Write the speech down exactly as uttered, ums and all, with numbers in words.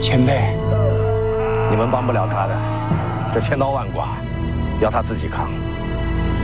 前辈， 你们帮不了他的，这千刀万剐，要他自己扛。